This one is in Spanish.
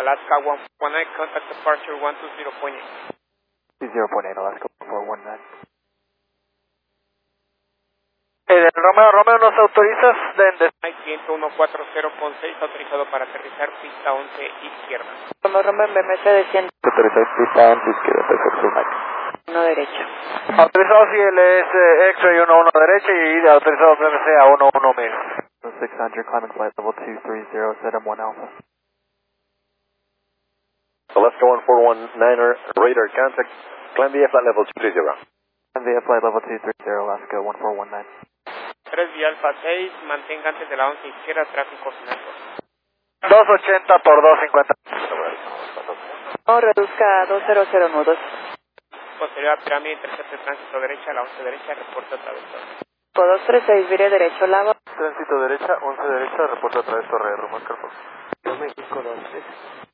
Alaska 119, contact departure 120.8. 0.8, Alaska 419. Romeo, ¿nos autorizas de 10140 con 6, autorizado para aterrizar pista 11 izquierda. Romeo, MMC de 100. Autorizado pista 11 izquierda, perfecto, Mike. 1 derecha. Autorizado CLS X-ray 11 derecha y autorizado BMC a 11000. 600, climbing flight level 230, ZM1 Alpha. Alaska 1419er, radar contact, climb VF flight level 230. Climb VF flight level 230, Alaska 1419. 3 vía Alfa 6, mantenga antes de la 11 izquierda, tráfico final. 280 por 250. No, reduzca a 200 nudos. Posterior a pirámide, intercepte tránsito derecha, la 11 derecha, reporta travesor. 236, vire derecho, lava. Tránsito derecha, 11 derecha, reporta a través torre de Romeo Carpo. México 2.